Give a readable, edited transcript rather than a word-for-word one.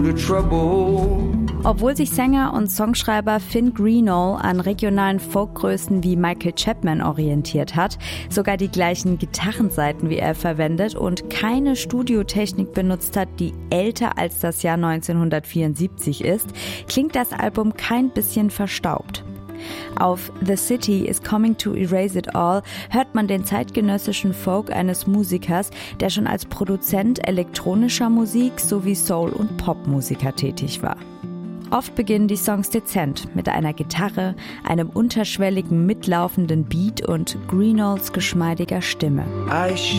Obwohl sich Sänger und Songschreiber Finn Greenall an regionalen Folkgrößen wie Michael Chapman orientiert hat, sogar die gleichen Gitarrensaiten wie er verwendet und keine Studiotechnik benutzt hat, die älter als das Jahr 1974 ist, klingt das Album kein bisschen verstaubt. Auf The City is Coming to Erase It All hört man den zeitgenössischen Folk eines Musikers, der schon als Produzent elektronischer Musik sowie Soul- und Popmusiker tätig war. Oft beginnen die Songs dezent mit einer Gitarre, einem unterschwelligen mitlaufenden Beat und Greenalls geschmeidiger Stimme.